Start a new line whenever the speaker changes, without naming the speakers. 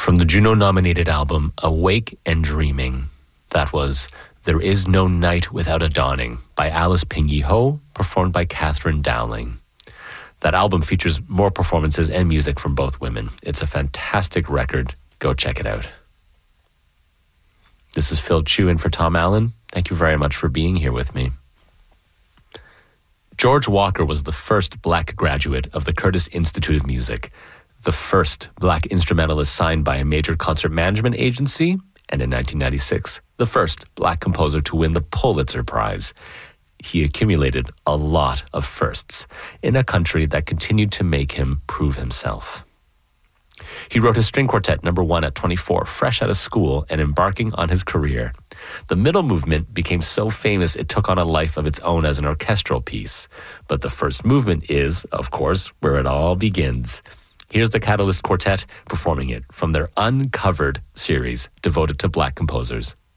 From the Juno-nominated album Awake and Dreaming, that was There Is No Night Without a Dawning by Alice Ping Ho, performed by Catherine Dowling. That album features more performances and music from both women. It's a fantastic record. Go check it out. This is Phil Chu in for Tom Allen. Thank you very much for being here with me. George Walker was the first black graduate of the Curtis Institute of Music, the first black instrumentalist signed by a major concert management agency, and in 1996, the first black composer to win the Pulitzer Prize. He accumulated a lot of firsts in a country that continued to make him prove himself. He wrote his string quartet number 1 at 24, fresh out of school and embarking on his career. The middle movement became so famous it took on a life of its own as an orchestral piece. But the first movement is, of course, where it all begins. Here's the Catalyst Quartet performing it from their Uncovered series devoted to black composers.